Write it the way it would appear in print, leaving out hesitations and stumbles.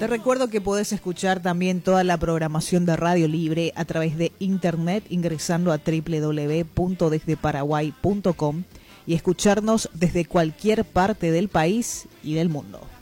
Te recuerdo que podés escuchar también toda la programación de Radio Libre a través de internet ingresando a www.desdeparaguay.com y escucharnos desde cualquier parte del país y del mundo.